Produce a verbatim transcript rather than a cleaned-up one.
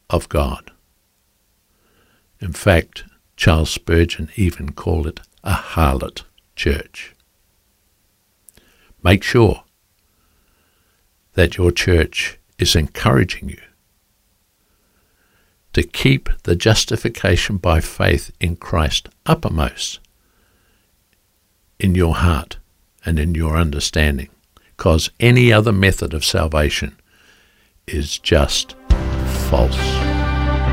of God. In fact, Charles Spurgeon even called it a harlot church. Make sure that your church is encouraging you to keep the justification by faith in Christ uppermost in your heart and in your understanding, because any other method of salvation is just false.